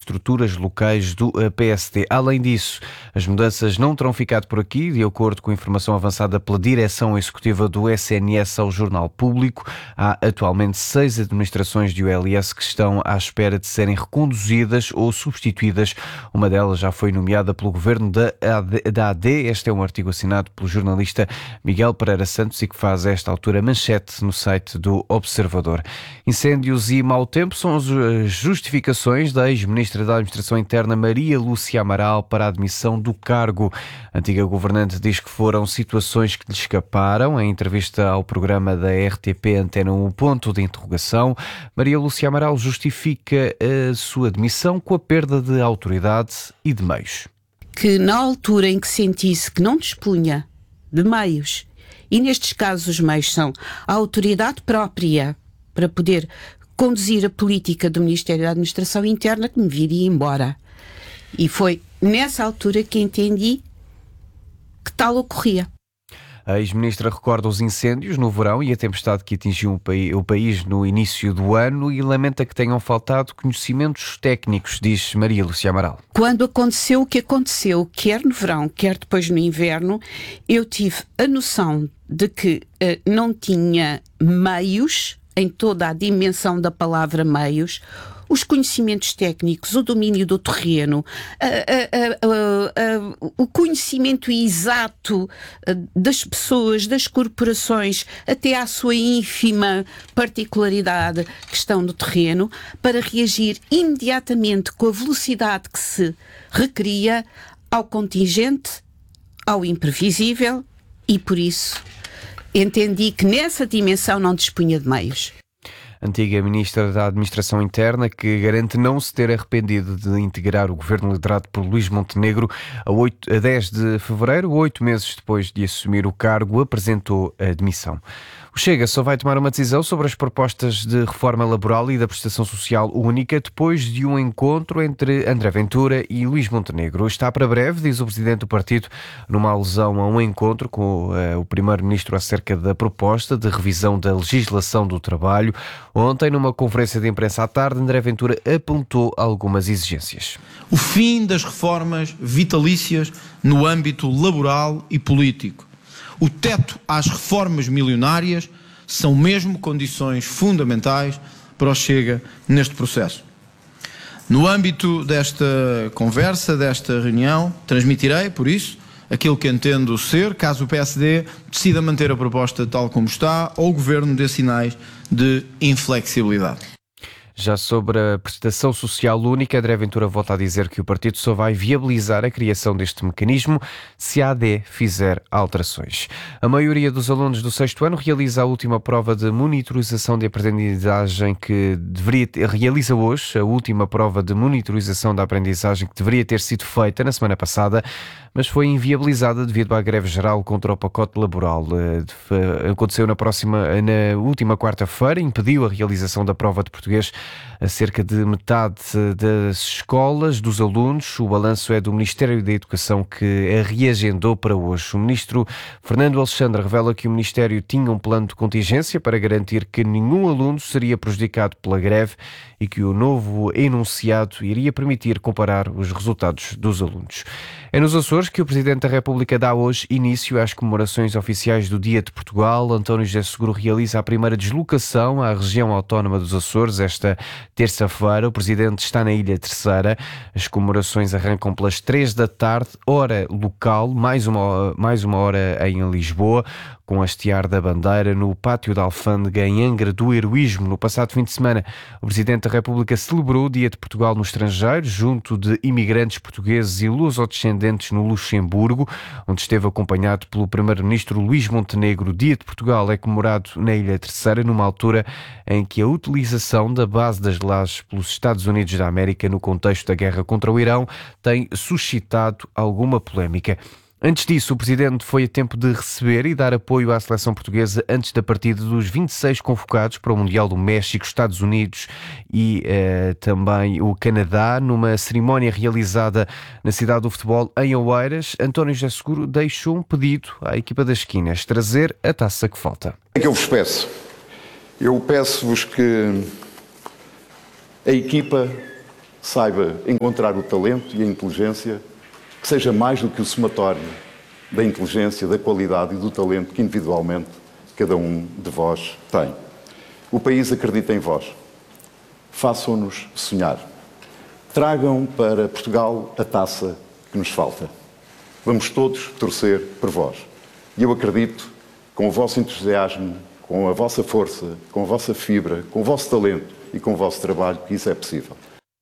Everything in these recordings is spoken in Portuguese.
estruturas locais do PSD. Além disso, as mudanças não terão ficado por aqui. De acordo com a informação avançada pela direção executiva do SNS ao Jornal Público, há atualmente 6 administrações de ULS que estão à espera de serem reconduzidas ou substituídas. Uma delas já foi nomeada pelo governo da AD. Este é um artigo assinado pelo jornalista Miguel Pereira Santos e que faz a esta altura manchete no site do Observador. Incêndios e mau tempo são as justificações da ex-ministra da Administração Interna Maria Lúcia Amaral para a admissão do cargo. A antiga governante diz que foram situações que lhe escaparam. Em entrevista ao programa da RTP Antena 1, ponto de interrogação, Maria Lúcia Amaral justifica a sua admissão com a perda de autoridade e de meios. Que na altura em que sentisse que não dispunha de meios, e nestes casos os meios são a autoridade própria para poder conduzir a política do Ministério da Administração Interna, que me viria embora. E foi nessa altura que entendi que tal ocorria. A ex-ministra recorda os incêndios no verão e a tempestade que atingiu o país no início do ano e lamenta que tenham faltado conhecimentos técnicos, diz Maria Lúcia Amaral. Quando aconteceu o que aconteceu, quer no verão, quer depois no inverno, eu tive a noção de que não tinha meios, em toda a dimensão da palavra meios, os conhecimentos técnicos, o domínio do terreno, o conhecimento exato das pessoas, das corporações, até à sua ínfima particularidade, questão do terreno, para reagir imediatamente com a velocidade que se requeria ao contingente, ao imprevisível, e por isso entendi que nessa dimensão não dispunha de meios. Antiga ministra da Administração Interna, que garante não se ter arrependido de integrar o governo liderado por Luís Montenegro a 10 de fevereiro, 8 meses depois de assumir o cargo, apresentou a demissão. O Chega só vai tomar uma decisão sobre as propostas de reforma laboral e da prestação social única depois de um encontro entre André Ventura e Luís Montenegro. Está para breve, diz o presidente do partido, numa alusão a um encontro com o primeiro-ministro acerca da proposta de revisão da legislação do trabalho. Ontem, numa conferência de imprensa à tarde, André Ventura apontou algumas exigências. O fim das reformas vitalícias no âmbito laboral e político. O teto às reformas milionárias são mesmo condições fundamentais para o Chega neste processo. No âmbito desta conversa, desta reunião, transmitirei, por isso, aquilo que entendo ser, caso o PSD decida manter a proposta tal como está, ou o Governo dê sinais de inflexibilidade. Já sobre a prestação social única, André Ventura volta a dizer que o partido só vai viabilizar a criação deste mecanismo se a AD fizer alterações. A maioria dos alunos do 6º ano realiza a última prova de monitorização de aprendizagem realiza hoje a última prova de monitorização da aprendizagem que deveria ter sido feita na semana passada, mas foi inviabilizada devido à greve geral contra o pacote laboral. Aconteceu na última quarta-feira, impediu a realização da prova de português a cerca de metade das escolas, dos alunos. O balanço é do Ministério da Educação, que a reagendou para hoje. O ministro Fernando Alexandre revela que o Ministério tinha um plano de contingência para garantir que nenhum aluno seria prejudicado pela greve e que o novo enunciado iria permitir comparar os resultados dos alunos. É nos Açores que o Presidente da República dá hoje início às comemorações oficiais do Dia de Portugal. António José Seguro realiza a primeira deslocação à região autónoma dos Açores esta terça-feira. O Presidente está na Ilha Terceira. As comemorações arrancam pelas 3 da tarde, hora local, mais uma hora em Lisboa, com a hastear da bandeira no Pátio da Alfândega em Angra do Heroísmo. No passado fim de semana, o Presidente da República celebrou o Dia de Portugal no estrangeiro, junto de imigrantes portugueses e lusodescendentes no Luxemburgo, onde esteve acompanhado pelo Primeiro-Ministro Luís Montenegro. O Dia de Portugal é comemorado na Ilha Terceira, numa altura em que a utilização da base das Lajes pelos Estados Unidos da América no contexto da guerra contra o Irão tem suscitado alguma polémica. Antes disso, o Presidente foi a tempo de receber e dar apoio à seleção portuguesa antes da partida dos 26 convocados para o Mundial do México, Estados Unidos e também o Canadá. Numa cerimónia realizada na cidade do futebol em Oeiras, António José Seguro deixou um pedido à equipa das esquinas: trazer a taça que falta. O que eu vos peço? Eu peço-vos que a equipa saiba encontrar o talento e a inteligência que seja mais do que o somatório da inteligência, da qualidade e do talento que individualmente cada um de vós tem. O país acredita em vós. Façam-nos sonhar. Tragam para Portugal a taça que nos falta. Vamos todos torcer por vós. E eu acredito, com o vosso entusiasmo, com a vossa força, com a vossa fibra, com o vosso talento e com o vosso trabalho, que isso é possível.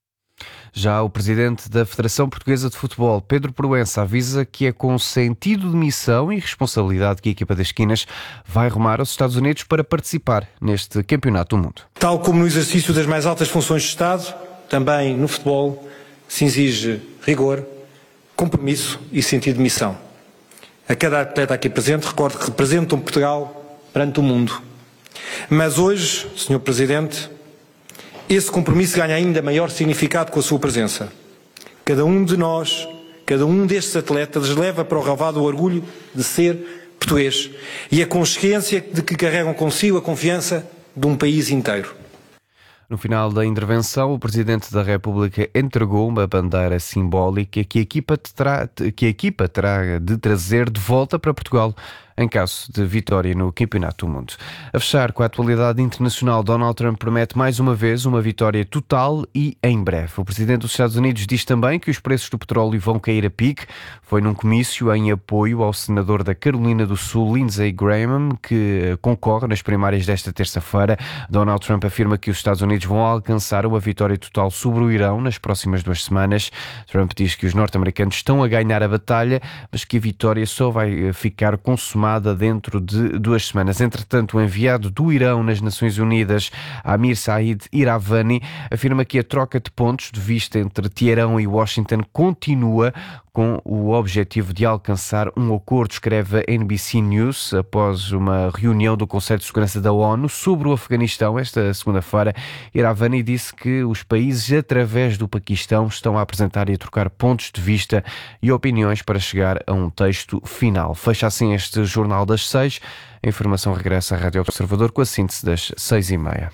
Já o presidente da Federação Portuguesa de Futebol, Pedro Proença, avisa que é com sentido de missão e responsabilidade que a equipa das Esquinas vai rumar aos Estados Unidos para participar neste Campeonato do Mundo. Tal como no exercício das mais altas funções de Estado, também no futebol se exige rigor, compromisso e sentido de missão. A cada atleta aqui presente, recordo que representam Portugal perante o mundo. Mas hoje, Sr. Presidente, esse compromisso ganha ainda maior significado com a sua presença. Cada um de nós, cada um destes atletas leva para o relvado o orgulho de ser português e a consciência de que carregam consigo a confiança de um país inteiro. No final da intervenção, o Presidente da República entregou uma bandeira simbólica que a equipa terá de trazer de volta para Portugal em caso de vitória no Campeonato do Mundo. A fechar com a atualidade internacional, Donald Trump promete mais uma vez uma vitória total e em breve. O Presidente dos Estados Unidos diz também que os preços do petróleo vão cair a pique. Foi num comício em apoio ao senador da Carolina do Sul, Lindsey Graham, que concorre nas primárias desta terça-feira. Donald Trump afirma que os Estados Unidos vão alcançar uma vitória total sobre o Irão nas próximas 2 semanas. Trump diz que os norte-americanos estão a ganhar a batalha, mas que a vitória só vai ficar consumada dentro de 2 semanas. Entretanto, o enviado do Irão nas Nações Unidas, Amir Said Iravani, afirma que a troca de pontos de vista entre Teherão e Washington continua com o objetivo de alcançar um acordo, escreve a NBC News, após uma reunião do Conselho de Segurança da ONU sobre o Afeganistão esta segunda-feira. Iravani disse que os países, através do Paquistão, estão a apresentar e a trocar pontos de vista e opiniões para chegar a um texto final. Fecha assim este Jornal das 6. A informação regressa à Rádio Observador com a síntese das 6h30.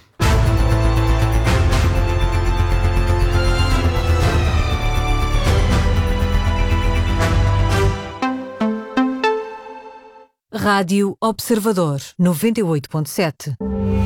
Rádio Observador 98.7.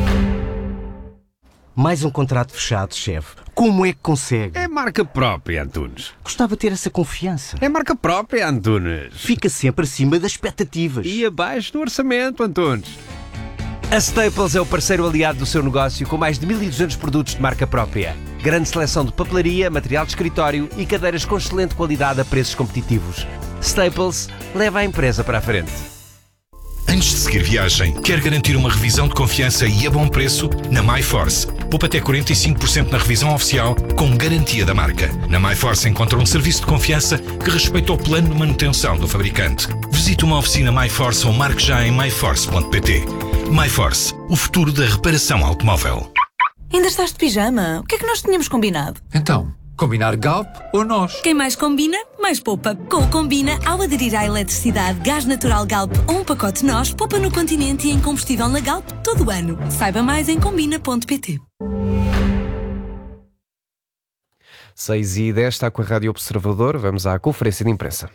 Mais um contrato fechado, chefe. Como é que consegue? É marca própria, Antunes. Gostava de ter essa confiança. É marca própria, Antunes. Fica sempre acima das expectativas. E abaixo do orçamento, Antunes. A Staples é o parceiro aliado do seu negócio com mais de 1.200 produtos de marca própria. Grande seleção de papelaria, material de escritório e cadeiras com excelente qualidade a preços competitivos. Staples leva a empresa para a frente. Antes de seguir viagem, quer garantir uma revisão de confiança e a bom preço? Na MyForce. Poupa até 45% na revisão oficial com garantia da marca. Na MyForce encontra um serviço de confiança que respeita o plano de manutenção do fabricante. Visite uma oficina MyForce ou marque já em myforce.pt. MyForce, o futuro da reparação automóvel. Ainda estás de pijama? O que é que nós tínhamos combinado? Então, combinar Galp ou nós? Quem mais combina, mais poupa. Com o Combina, ao aderir à eletricidade, gás natural Galp ou um pacote nós, poupa no Continente e em combustível na Galp todo o ano. Saiba mais em combina.pt. 6h10 está com a Rádio Observador. Vamos à conferência de imprensa.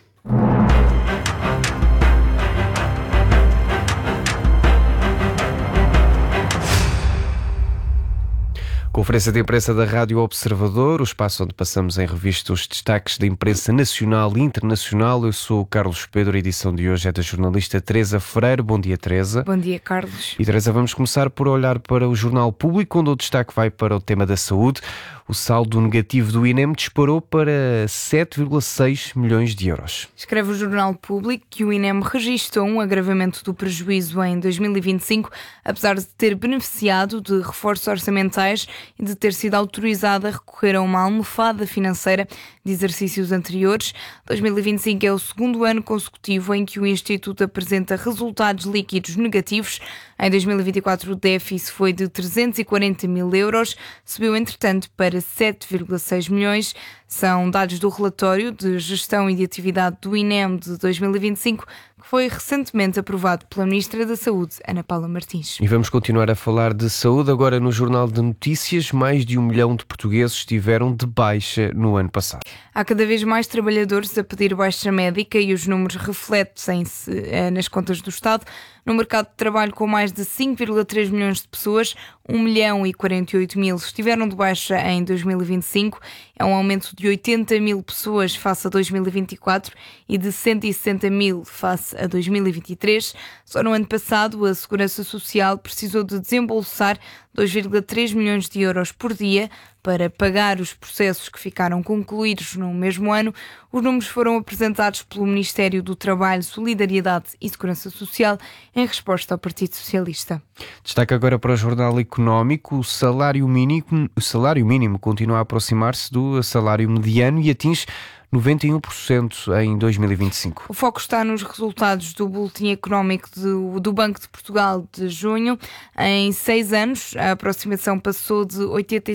Conferência de imprensa da Rádio Observador, o espaço onde passamos em revista os destaques da imprensa nacional e internacional. Eu sou o Carlos Pedro, a edição de hoje é da jornalista Teresa Freire. Bom dia, Teresa. Bom dia, Carlos. E, Teresa, vamos começar por olhar para o Jornal Público, onde o destaque vai para o tema da saúde. O saldo negativo do INEM disparou para 7,6 milhões de euros. Escreve o Jornal Público que o INEM registrou um agravamento do prejuízo em 2025, apesar de ter beneficiado de reforços orçamentais e de ter sido autorizado a recorrer a uma almofada financeira de exercícios anteriores. 2025 é o segundo ano consecutivo em que o Instituto apresenta resultados líquidos negativos. Em 2024 o déficit foi de 340 mil euros, subiu entretanto para 7,6 milhões. São dados do relatório de gestão e de atividade do INEM de 2025, que foi recentemente aprovado pela Ministra da Saúde, Ana Paula Martins. E vamos continuar a falar de saúde. Agora, no Jornal de Notícias, mais de 1 milhão de portugueses estiveram de baixa no ano passado. Há cada vez mais trabalhadores a pedir baixa médica e os números refletem-se nas contas do Estado. No mercado de trabalho, com mais de 5,3 milhões de pessoas, 1 milhão e 48 mil estiveram de baixa em 2025. É um aumento de 80 mil pessoas face a 2024 e de 160 mil face a 2023. Só no ano passado, a Segurança Social precisou de desembolsar 2,3 milhões de euros por dia para pagar os processos que ficaram concluídos no mesmo ano. Os números foram apresentados pelo Ministério do Trabalho, Solidariedade e Segurança Social em resposta ao Partido Socialista. Destaque agora para o Jornal Económico. O salário mínimo continua a aproximar-se do salário mediano e atinge 91% em 2025. O foco está nos resultados do Boletim Económico do Banco de Portugal de junho. Em 6 anos, a aproximação passou de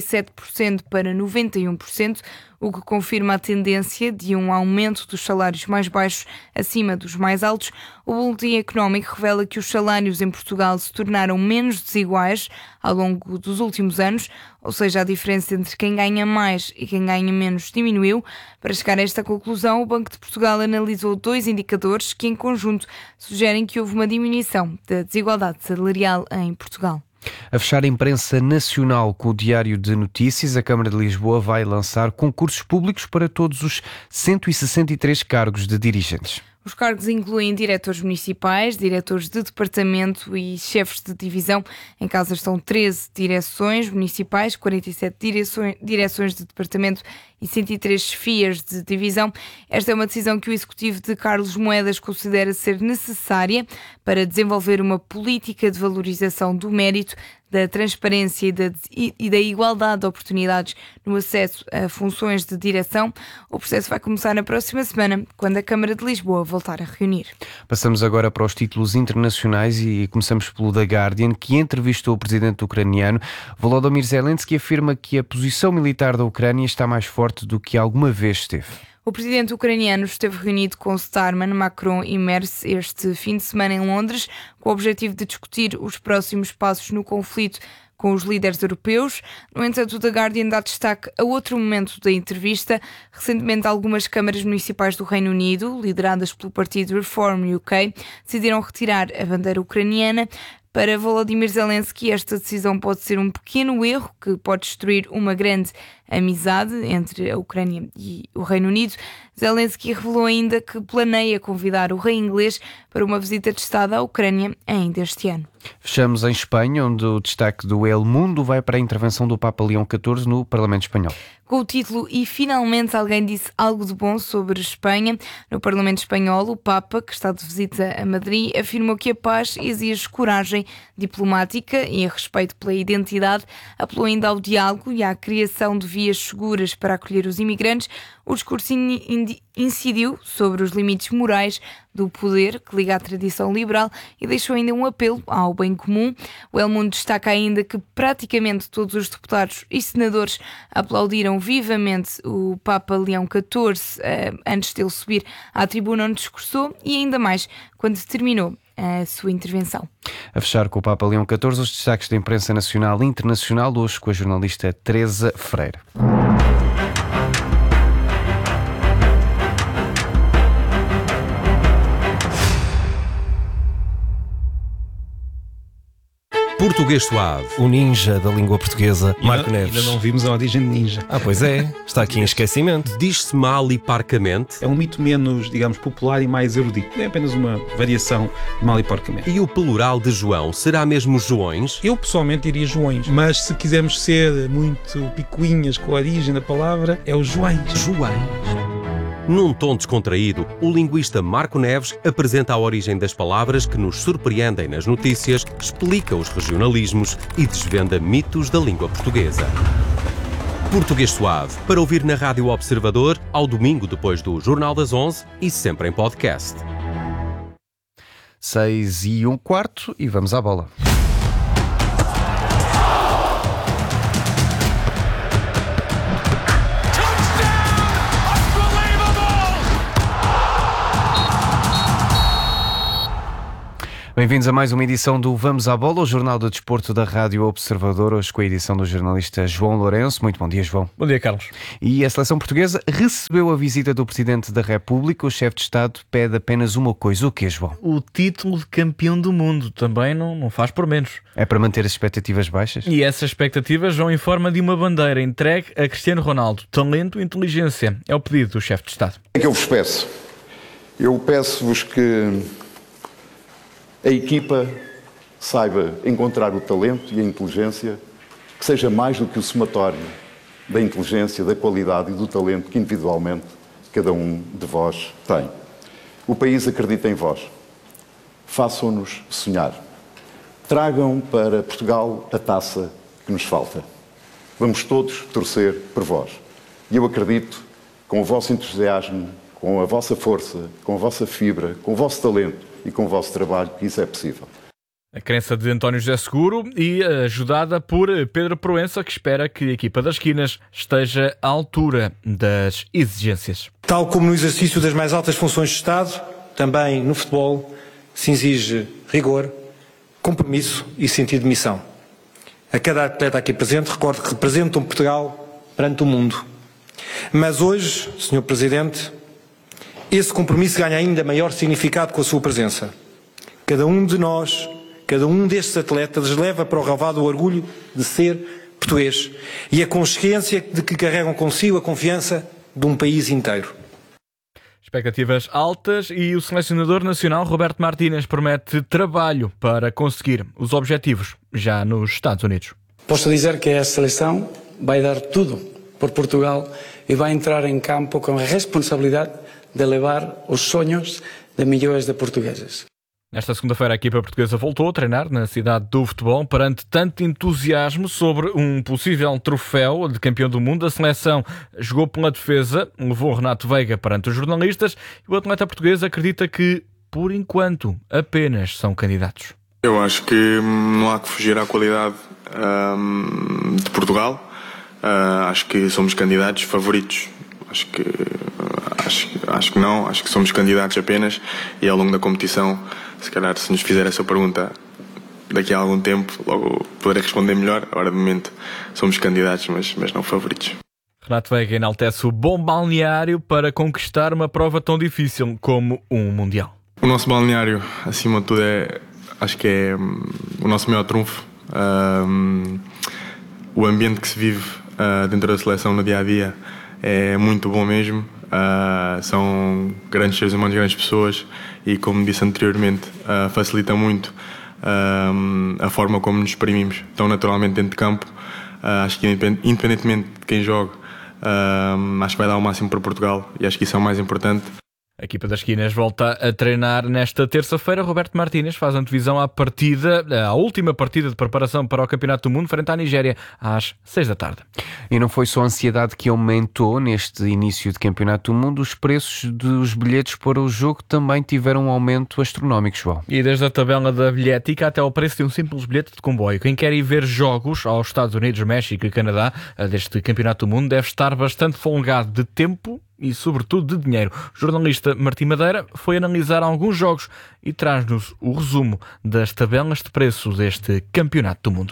87% para 91%, o que confirma a tendência de um aumento dos salários mais baixos acima dos mais altos. O Boletim Económico revela que os salários em Portugal se tornaram menos desiguais ao longo dos últimos anos, ou seja, a diferença entre quem ganha mais e quem ganha menos diminuiu. Para chegar a esta conclusão, o Banco de Portugal analisou 2 indicadores que, em conjunto, sugerem que houve uma diminuição da desigualdade salarial em Portugal. A fechar a imprensa nacional com o Diário de Notícias, a Câmara de Lisboa vai lançar concursos públicos para todos os 163 cargos de dirigentes. Os cargos incluem diretores municipais, diretores de departamento e chefes de divisão. Em casa estão 13 direções municipais, 47 direções de departamento e 103 chefias de divisão. Esta é uma decisão que o Executivo de Carlos Moedas considera ser necessária para desenvolver uma política de valorização do mérito, da transparência e da igualdade de oportunidades no acesso a funções de direção. O processo vai começar na próxima semana, quando a Câmara de Lisboa voltar a reunir. Passamos agora para os títulos internacionais e começamos pelo The Guardian, que entrevistou o presidente ucraniano. Volodymyr Zelensky afirma que a posição militar da Ucrânia está mais forte do que alguma vez esteve. O presidente ucraniano esteve reunido com Starman, Macron e Merz este fim de semana em Londres, com o objetivo de discutir os próximos passos no conflito com os líderes europeus. No entanto, o The Guardian dá destaque a outro momento da entrevista. Recentemente, algumas câmaras municipais do Reino Unido, lideradas pelo partido Reform UK, decidiram retirar a bandeira ucraniana. Para Volodymyr Zelensky, esta decisão pode ser um pequeno erro que pode destruir uma grande amizade entre a Ucrânia e o Reino Unido. Zelensky revelou ainda que planeia convidar o rei inglês para uma visita de Estado à Ucrânia ainda este ano. Fechamos em Espanha, onde o destaque do El Mundo vai para a intervenção do Papa Leão XIV no Parlamento Espanhol. Com o título "E finalmente alguém disse algo de bom sobre Espanha", no Parlamento Espanhol, o Papa, que está de visita a Madrid, afirmou que a paz exige coragem diplomática e a respeito pela identidade. Apelou ainda ao diálogo e à criação de vias seguras para acolher os imigrantes. O discurso incidiu sobre os limites morais do poder que liga à tradição liberal e deixou ainda um apelo ao bem comum. O El Mundo destaca ainda que praticamente todos os deputados e senadores aplaudiram vivamente o Papa Leão XIV antes dele subir à tribuna onde discursou e ainda mais quando terminou a sua intervenção. A fechar com o Papa Leão XIV, os destaques da imprensa nacional e internacional, hoje com a jornalista Teresa Freire. Português Suave. O ninja da língua portuguesa, Marco Neves. Ainda não vimos a origem de ninja. Pois é. Está aqui em esquecimento. Diz-se mal e parcamente. É um mito menos, digamos, popular e mais erudito. É apenas uma variação de mal e porcamente. E o plural de João será mesmo Joões? Eu pessoalmente diria Joões. Mas se quisermos ser muito picuinhas com a origem da palavra, é o Joões. Joões. Num tom descontraído, o linguista Marco Neves apresenta a origem das palavras que nos surpreendem nas notícias, explica os regionalismos e desvenda mitos da língua portuguesa. Português Suave, para ouvir na Rádio Observador, ao domingo depois do Jornal das 11 e sempre em podcast. 6:15 e vamos à bola. Bem-vindos a mais uma edição do Vamos à Bola, o jornal do desporto da Rádio Observador, hoje com a edição do jornalista João Lourenço. Muito bom dia, João. Bom dia, Carlos. E a seleção portuguesa recebeu a visita do Presidente da República. O chefe de Estado pede apenas uma coisa. O quê, João? O título de campeão do mundo também não faz por menos. É para manter as expectativas baixas? E essas expectativas vão em forma de uma bandeira entregue a Cristiano Ronaldo. Talento e inteligência é o pedido do chefe de Estado. O que eu vos peço? Eu peço-vos que a equipa saiba encontrar o talento e a inteligência que seja mais do que o somatório da inteligência, da qualidade e do talento que individualmente cada um de vós tem. O país acredita em vós. Façam-nos sonhar. Tragam para Portugal a taça que nos falta. Vamos todos torcer por vós. E eu acredito, com o vosso entusiasmo, com a vossa força, com a vossa fibra, com o vosso talento e com o vosso trabalho, que isso é possível. A crença de António José Seguro e ajudada por Pedro Proença, que espera que a equipa das Quinas esteja à altura das exigências. Tal como no exercício das mais altas funções de Estado, também no futebol se exige rigor, compromisso e sentido de missão. A cada atleta aqui presente, recordo que representam Portugal perante o mundo. Mas hoje, Sr. Presidente, esse compromisso ganha ainda maior significado com a sua presença. Cada um de nós, cada um destes atletas leva para o relvado o orgulho de ser português e a consciência de que carregam consigo a confiança de um país inteiro. Expectativas altas e o selecionador nacional Roberto Martínez promete trabalho para conseguir os objetivos já nos Estados Unidos. Posso dizer que a seleção vai dar tudo por Portugal e vai entrar em campo com a responsabilidade de levar os sonhos de milhões de portugueses. Nesta segunda-feira, a equipa portuguesa voltou a treinar na cidade do futebol. Perante tanto entusiasmo sobre um possível troféu de campeão do mundo, a seleção jogou pela defesa, levou Renato Veiga perante os jornalistas e o atleta português acredita que, por enquanto, apenas são candidatos. Eu acho que não há que fugir à qualidade de Portugal. Acho que somos candidatos favoritos. Acho que não, acho que somos candidatos apenas e ao longo da competição, se calhar se nos fizer essa pergunta daqui a algum tempo, logo poderei responder melhor. Agora de momento somos candidatos, mas não favoritos. Renato Veiga enaltece o bom balneário para conquistar uma prova tão difícil como um Mundial. O nosso balneário, acima de tudo, acho que é o nosso maior trunfo. O ambiente que se vive dentro da seleção no dia-a-dia é muito bom mesmo. São grandes seres humanos, grandes pessoas e, como disse anteriormente, facilita muito a forma como nos exprimimos tão naturalmente dentro de campo. Acho que independentemente de quem joga, acho que vai dar o máximo para Portugal e acho que isso é o mais importante. A equipa das Quinas volta a treinar nesta terça-feira. Roberto Martínez faz antevisão à última partida de preparação para o Campeonato do Mundo frente à Nigéria às 6 da tarde. E não foi só a ansiedade que aumentou neste início de Campeonato do Mundo, os preços dos bilhetes para o jogo também tiveram um aumento astronómico, João. E desde a tabela da bilhética até ao preço de um simples bilhete de comboio. Quem quer ir ver jogos aos Estados Unidos, México e Canadá deste Campeonato do Mundo deve estar bastante folgado de tempo e, sobretudo, de dinheiro. O jornalista Martim Madeira foi analisar alguns jogos e traz-nos o resumo das tabelas de preço deste Campeonato do Mundo.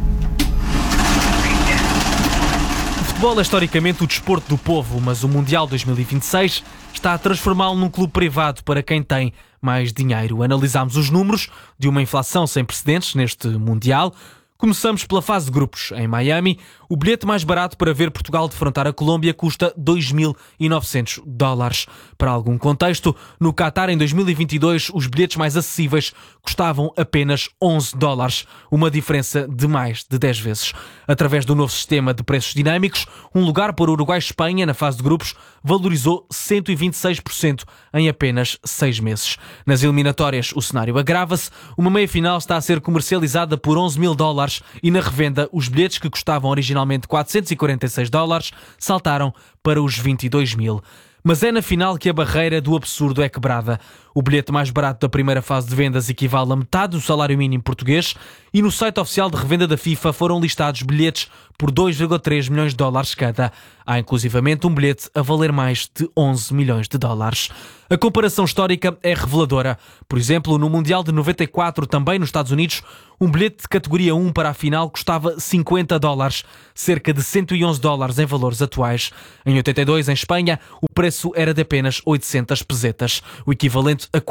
O futebol é historicamente o desporto do povo, mas o Mundial 2026 está a transformá-lo num clube privado para quem tem mais dinheiro. Analisámos os números de uma inflação sem precedentes neste Mundial. Começamos pela fase de grupos. Em Miami, o bilhete mais barato para ver Portugal defrontar a Colômbia custa $2.900. Para algum contexto, no Qatar em 2022, os bilhetes mais acessíveis custavam apenas $11, uma diferença de mais de 10 vezes. Através do novo sistema de preços dinâmicos, um lugar para o Uruguai-Espanha na fase de grupos valorizou 126% em apenas 6 meses. Nas eliminatórias, o cenário agrava-se. Uma meia-final está a ser comercializada por $11.000 e na revenda os bilhetes que custavam originalmente $446 saltaram para os 22 mil. Mas é na final que a barreira do absurdo é quebrada. O bilhete mais barato da primeira fase de vendas equivale a metade do salário mínimo português e no site oficial de revenda da FIFA foram listados bilhetes por 2,3 milhões de dólares cada. Há inclusivamente um bilhete a valer mais de 11 milhões de dólares. A comparação histórica é reveladora. Por exemplo, no Mundial de 94, também nos Estados Unidos, um bilhete de categoria 1 para a final custava 50 dólares, cerca de 111 dólares em valores atuais. Em 82, em Espanha, o preço era de apenas 800 pesetas, o equivalente a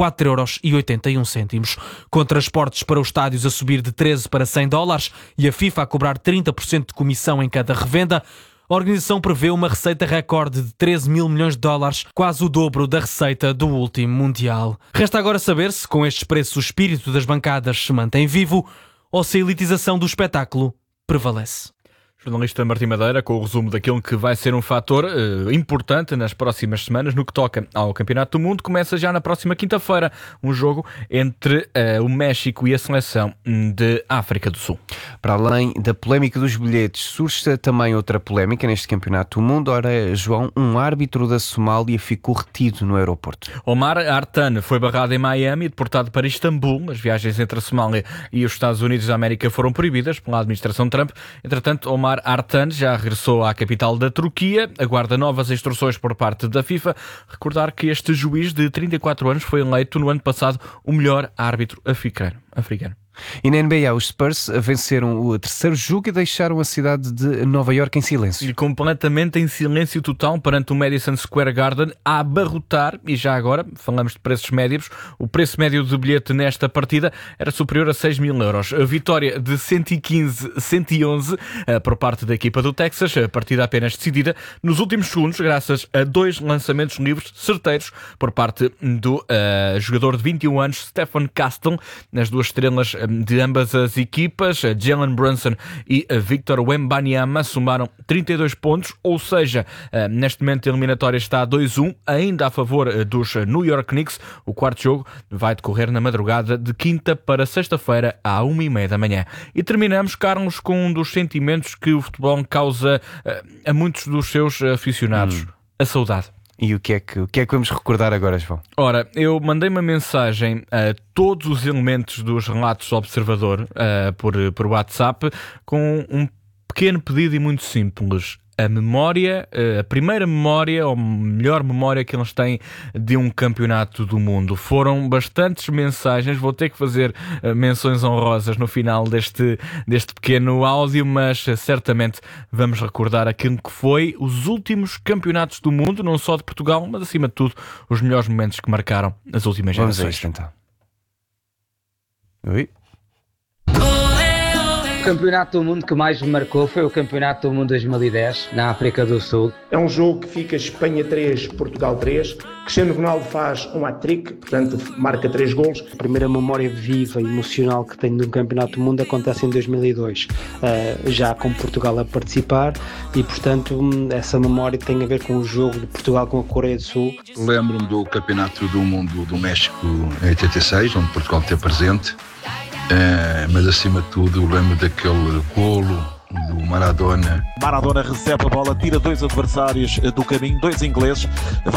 4,81 €. Com transportes para os estádios a subir de 13 para 100 dólares e a FIFA a cobrar 30% de comissão em cada revenda, a organização prevê uma receita recorde de 13 mil milhões de dólares, quase o dobro da receita do último Mundial. Resta agora saber se com estes preços o espírito das bancadas se mantém vivo ou se a elitização do espetáculo prevalece. Jornalista Martim Madeira, com o resumo daquilo que vai ser um fator importante nas próximas semanas no que toca ao Campeonato do Mundo. Começa já na próxima quinta-feira um jogo entre o México e a seleção de África do Sul. Para além da polémica dos bilhetes, surge também outra polémica neste Campeonato do Mundo. Ora, João, um árbitro da Somália ficou retido no aeroporto. Omar Artan foi barrado em Miami e deportado para Istambul. As viagens entre a Somália e os Estados Unidos da América foram proibidas pela administração Trump. Entretanto, Omar Artan já regressou à capital da Turquia, aguarda novas instruções por parte da FIFA. Recordar que este juiz de 34 anos foi eleito no ano passado o melhor árbitro africano. E na NBA, os Spurs venceram o terceiro jogo e deixaram a cidade de Nova Iorque em silêncio. E completamente em silêncio total perante o Madison Square Garden a abarrotar. E já agora, falamos de preços médios, o preço médio de bilhete nesta partida era superior a 6 mil euros. A vitória de 115-111 por parte da equipa do Texas, a partida apenas decidida nos últimos segundos, graças a 2 lançamentos livres certeiros por parte do jogador de 21 anos, Stephen Castle, nas 2 estrelas de ambas as equipas. Jalen Brunson e Victor Wembanyama somaram 32 pontos, ou seja, neste momento a eliminatória está a 2-1, ainda a favor dos New York Knicks. O quarto jogo vai decorrer na madrugada de quinta para sexta-feira à 1h30 da manhã. E terminamos, Carlos, com um dos sentimentos que o futebol causa a muitos dos seus aficionados, a saudade. E o que é que vamos recordar agora, João? Ora, eu mandei uma mensagem a todos os elementos dos relatos do Observador por WhatsApp com um pequeno pedido e muito simples. A memória, a primeira memória, ou melhor memória que eles têm de um campeonato do mundo. Foram bastantes mensagens, vou ter que fazer menções honrosas no final deste pequeno áudio, mas certamente vamos recordar aquilo que foi os últimos campeonatos do mundo, não só de Portugal, mas acima de tudo os melhores momentos que marcaram as últimas gerações. Vamos a isto então. Oi? O campeonato do mundo que mais me marcou foi o campeonato do mundo 2010, na África do Sul. É um jogo que fica Espanha 3, Portugal 3. Cristiano Ronaldo faz um hat-trick, portanto marca 3 golos. A primeira memória viva e emocional que tenho de um campeonato do mundo acontece em 2002, já com Portugal a participar, e portanto essa memória tem a ver com o jogo de Portugal com a Coreia do Sul. Lembro-me do campeonato do mundo do México em 86, onde Portugal esteve presente. Mas acima de tudo lembro daquele golo do Maradona. Maradona recebe a bola, tira 2 adversários do caminho, 2 ingleses.